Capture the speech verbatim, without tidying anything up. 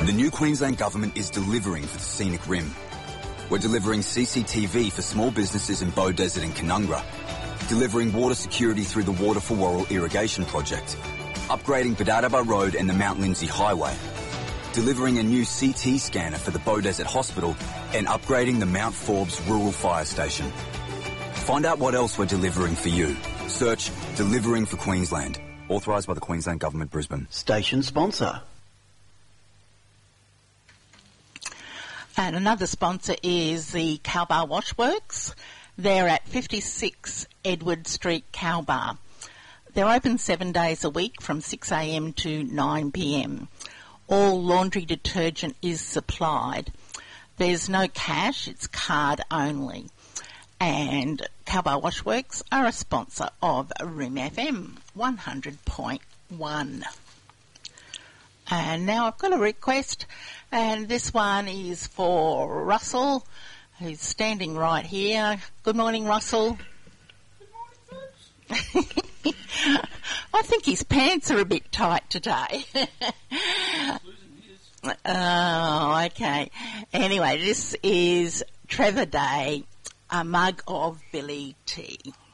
The new Queensland Government is delivering for the Scenic Rim. We're delivering C C T V for small businesses in Bow Desert and Canungra, delivering water security through the Water for Worrell irrigation project, upgrading Badadaba Road and the Mount Lindsay Highway, delivering a new C T scanner for the Bow Desert Hospital, and upgrading the Mount Forbes Rural Fire Station. Find out what else we're delivering for you. Search Delivering for Queensland. Authorised by the Queensland Government, Brisbane. Station sponsor. And another sponsor is the Cowbar Washworks. They're at fifty-six Edward Street, Cowbar. They're open seven days a week from six a m to nine p m. All laundry detergent is supplied. There's no cash, it's card only. And Cowbar Washworks are a sponsor of R I M F M one hundred point one. And now I've got a request, and this one is for Russell, who's standing right here. Good morning, Russell. Good morning, folks. I think his pants are a bit tight today. Oh, okay. Anyway, this is Trevor Day, a mug of Billy tea.